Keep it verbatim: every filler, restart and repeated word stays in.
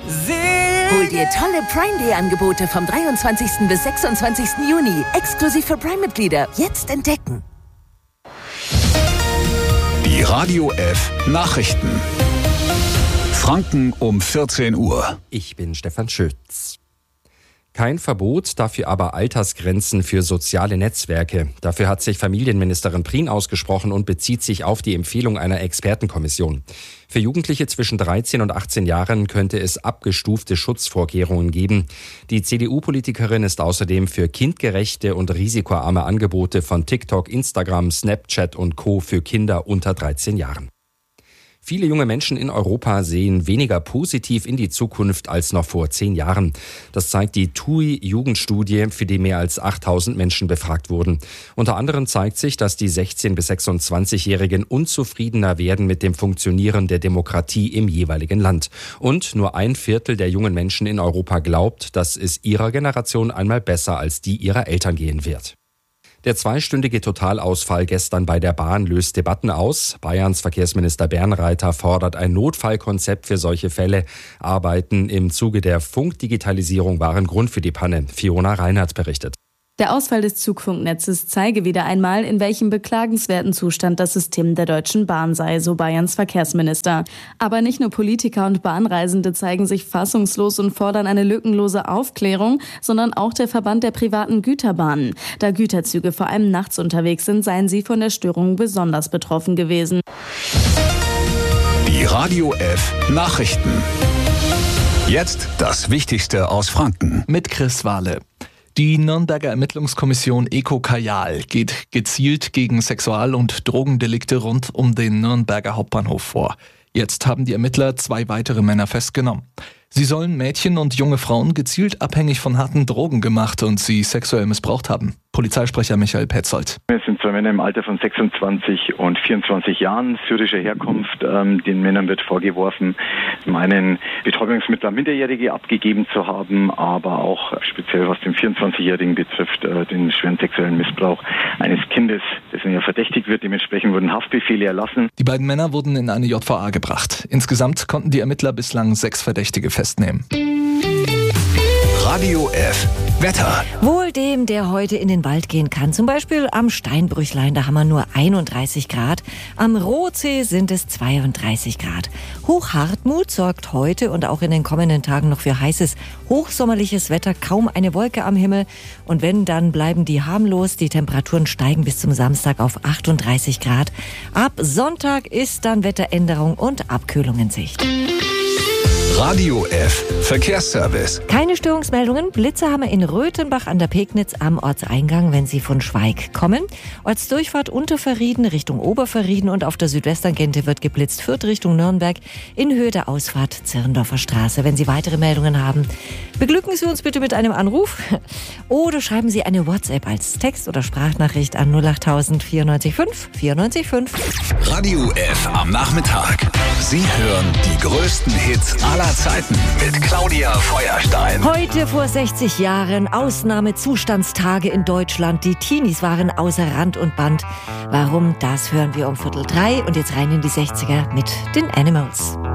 Hol dir tolle Prime Day Angebote vom dreiundzwanzigsten bis sechsundzwanzigsten Juni. Exklusiv für Prime-Mitglieder. Jetzt entdecken. Die Radio F Nachrichten. Franken um vierzehn Uhr. Ich bin Stefan Schütz. Kein Verbot, dafür aber Altersgrenzen für soziale Netzwerke. Dafür hat sich Familienministerin Prien ausgesprochen und bezieht sich auf die Empfehlung einer Expertenkommission. Für Jugendliche zwischen dreizehn und achtzehn Jahren könnte es abgestufte Schutzvorkehrungen geben. Die C D U-Politikerin ist außerdem für kindgerechte und risikoarme Angebote von TikTok, Instagram, Snapchat und Co. für Kinder unter dreizehn Jahren. Viele junge Menschen in Europa sehen weniger positiv in die Zukunft als noch vor zehn Jahren. Das zeigt die T U I-Jugendstudie, für die mehr als achttausend Menschen befragt wurden. Unter anderem zeigt sich, dass die sechzehn- bis sechsundzwanzigjährigen unzufriedener werden mit dem Funktionieren der Demokratie im jeweiligen Land. Und nur ein Viertel der jungen Menschen in Europa glaubt, dass es ihrer Generation einmal besser als die ihrer Eltern gehen wird. Der zweistündige Totalausfall gestern bei der Bahn löst Debatten aus. Bayerns Verkehrsminister Bernreiter fordert ein Notfallkonzept für solche Fälle. Arbeiten im Zuge der Funkdigitalisierung waren Grund für die Panne. Fiona Reinhardt berichtet. Der Ausfall des Zugfunknetzes zeige wieder einmal, in welchem beklagenswerten Zustand das System der Deutschen Bahn sei, so Bayerns Verkehrsminister. Aber nicht nur Politiker und Bahnreisende zeigen sich fassungslos und fordern eine lückenlose Aufklärung, sondern auch der Verband der privaten Güterbahnen. Da Güterzüge vor allem nachts unterwegs sind, seien sie von der Störung besonders betroffen gewesen. Die Radio F Nachrichten. Jetzt das Wichtigste aus Franken. Mit Chris Wahle. Die Nürnberger Ermittlungskommission EcoKajal geht gezielt gegen Sexual- und Drogendelikte rund um den Nürnberger Hauptbahnhof vor. Jetzt haben die Ermittler zwei weitere Männer festgenommen. Sie sollen Mädchen und junge Frauen gezielt abhängig von harten Drogen gemacht und sie sexuell missbraucht haben. Polizeisprecher Michael Petzold. Es sind zwei Männer im Alter von sechsundzwanzig und vierundzwanzig Jahren syrischer Herkunft. Ähm, den Männern wird vorgeworfen, zum einen Betäubungsmittel an Minderjährige abgegeben zu haben, aber auch speziell was den vierundzwanzigjährigen betrifft, äh, den schweren sexuellen Missbrauch eines Kindes, dessen ja verdächtigt wird. Dementsprechend wurden Haftbefehle erlassen. Die beiden Männer wurden in eine J V A gebracht. Insgesamt konnten die Ermittler bislang sechs Verdächtige festnehmen. Radio F Wetter. Wohl dem, der heute in den Wald gehen kann. Zum Beispiel am Steinbrüchlein, da haben wir nur einunddreißig Grad. Am Rotsee sind es zweiunddreißig Grad. Hochhartmut sorgt heute und auch in den kommenden Tagen noch für heißes, hochsommerliches Wetter. Kaum eine Wolke am Himmel. Und wenn, dann bleiben die harmlos. Die Temperaturen steigen bis zum Samstag auf achtunddreißig Grad. Ab Sonntag ist dann Wetteränderung und Abkühlung in Sicht. Radio F Verkehrsservice. Keine Störungsmeldungen. Blitze haben wir in Röthenbach an der Pegnitz am Ortseingang, wenn Sie von Schweig kommen. Ortsdurchfahrt Unterverrieden Richtung Oberverrieden und auf der Südwesttangente wird geblitzt Fürth Richtung Nürnberg in Höhe der Ausfahrt Zirndorfer Straße. Wenn Sie weitere Meldungen haben, beglücken Sie uns bitte mit einem Anruf oder schreiben Sie eine WhatsApp als Text- oder Sprachnachricht an null acht null null vierundneunzig fünf vierundneunzig fünf. Radio F am Nachmittag. Sie hören die größten Hits aller Zeiten mit Claudia Feuerstein. Heute vor sechzig Jahren Ausnahmezustandstage in Deutschland. Die Teenies waren außer Rand und Band. Warum, das hören wir um Viertel drei. Und jetzt rein in die sechziger mit den Animals.